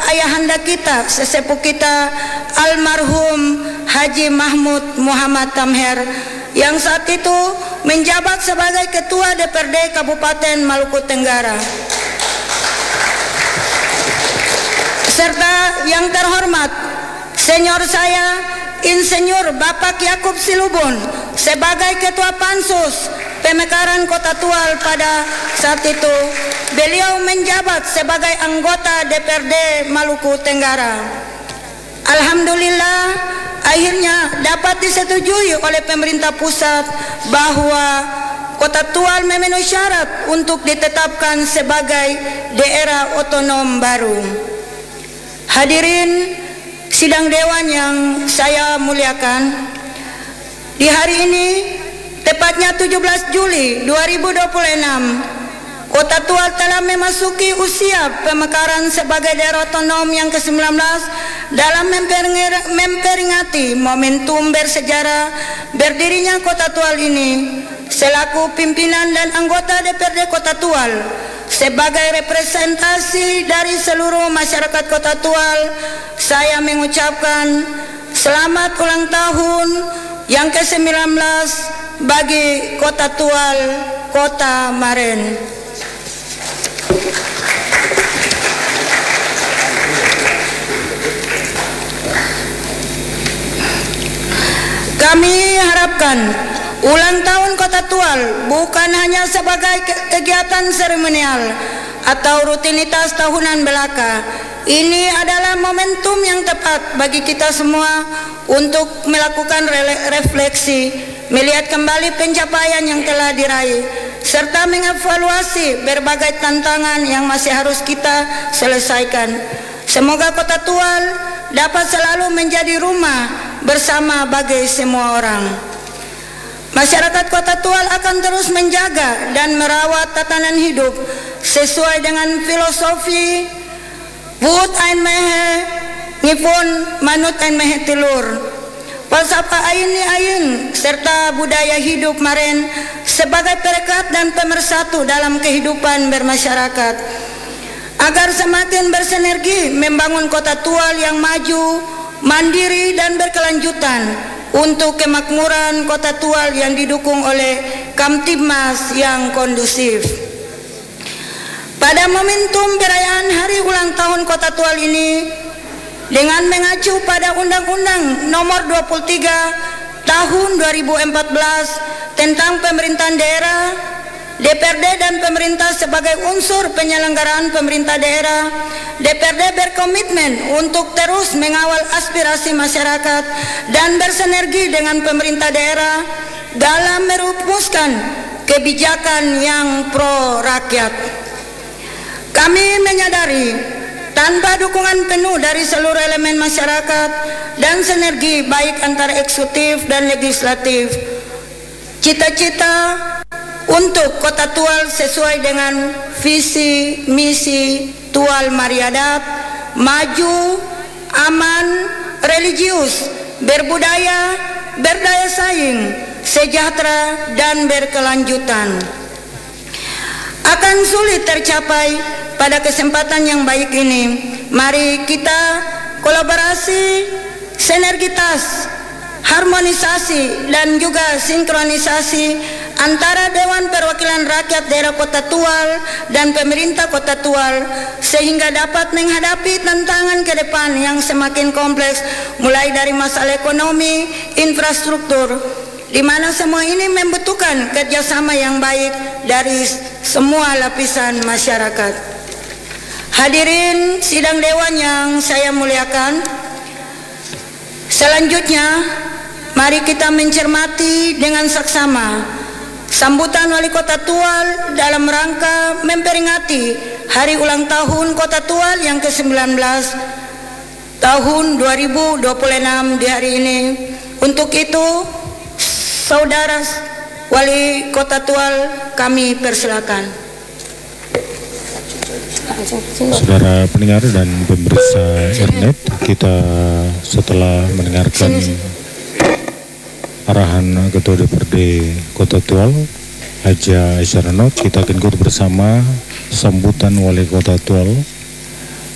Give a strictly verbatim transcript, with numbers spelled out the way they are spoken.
ayahanda kita, sesepuh kita almarhum Haji Mahmud Muhammad Tamher yang saat itu menjabat sebagai Ketua D P R D Kabupaten Maluku Tenggara. Serta yang terhormat senior saya Insinyur Bapak Yakub Silubun sebagai Ketua Pansus Pemekaran Kota Tual pada saat itu. Beliau menjabat sebagai anggota D P R D Maluku Tenggara. Alhamdulillah akhirnya dapat disetujui oleh pemerintah pusat bahwa Kota Tual memenuhi syarat untuk ditetapkan sebagai daerah otonom baru. Hadirin sidang dewan yang saya muliakan, di hari ini tepatnya tujuh belas Juli dua ribu dua puluh enam, Kota Tual telah memasuki usia pemekaran sebagai daerah otonom yang ke sembilan belas dalam memperingati momentum bersejarah berdirinya Kota Tual ini. Selaku pimpinan dan anggota D P R D Kota Tual, sebagai representasi dari seluruh masyarakat Kota Tual, saya mengucapkan selamat ulang tahun yang ke sembilan belas bagi Kota Tual, Kota Maren. Kami harapkan ulang tahun Kota Tual bukan hanya sebagai kegiatan seremonial atau rutinitas tahunan belaka. Ini adalah momentum yang tepat bagi kita semua untuk melakukan refleksi, melihat kembali pencapaian yang telah diraih, serta mengevaluasi berbagai tantangan yang masih harus kita selesaikan. Semoga Kota Tual dapat selalu menjadi rumah bersama bagi semua orang. Masyarakat Kota Tual akan terus menjaga dan merawat tatanan hidup sesuai dengan filosofi Wut ain mehe ngipun manut ain mehe tilur, falsafah aini ain serta budaya hidup Maren sebagai perekat dan pemersatu dalam kehidupan bermasyarakat, agar semakin bersinergi membangun Kota Tual yang maju, mandiri dan berkelanjutan untuk kemakmuran Kota Tual yang didukung oleh Kamtibmas yang kondusif. Pada momentum perayaan hari ulang tahun Kota Tual ini, dengan mengacu pada Undang-Undang Nomor dua puluh tiga Tahun dua ribu empat belas tentang pemerintahan daerah, D P R D dan pemerintah sebagai unsur penyelenggaraan pemerintah daerah, D P R D berkomitmen untuk terus mengawal aspirasi masyarakat dan bersinergi dengan pemerintah daerah dalam merumuskan kebijakan yang pro rakyat. Kami menyadari tanpa dukungan penuh dari seluruh elemen masyarakat dan sinergi baik antara eksekutif dan legislatif, cita-cita untuk Kota Tual sesuai dengan visi misi Tual Mariadat, maju, aman, religius, berbudaya, berdaya saing, sejahtera dan berkelanjutan, akan sulit tercapai pada kesempatan yang baik ini. Mari kita kolaborasi, sinergitas, harmonisasi dan juga sinkronisasi antara Dewan Perwakilan Rakyat Daerah Kota Tual dan pemerintah Kota Tual sehingga dapat menghadapi tantangan ke depan yang semakin kompleks, mulai dari masalah ekonomi, infrastruktur, di mana semua ini membutuhkan kerjasama yang baik dari semua lapisan masyarakat. Hadirin sidang dewan yang saya muliakan, selanjutnya mari kita mencermati dengan saksama sambutan Wali Kota Tual dalam rangka memperingati hari ulang tahun Kota Tual yang ke sembilan belas tahun dua ribu dua puluh enam di hari ini. Untuk itu, Saudara Wali Kota Tual, kami persilakan. Saudara pendengar dan pemirsa Internet, kita setelah mendengarkan arahan Ketua D P R D Kota Tual, Haja Aisyah Renot, kita akan ikut bersama sambutan Wali Kota Tual